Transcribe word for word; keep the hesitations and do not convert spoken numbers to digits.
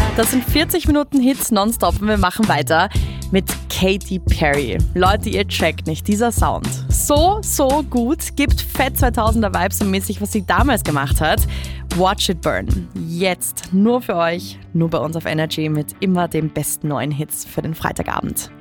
Das sind vierzig Minuten Hits nonstop und wir machen weiter mit Katy Perry. Leute, ihr checkt nicht, dieser Sound. So, so gut, gibt fett zweitausender Vibes und mäßig, was sie damals gemacht hat. Watch It Burn. Jetzt nur für euch, nur bei uns auf Energy mit immer den besten neuen Hits für den Freitagabend.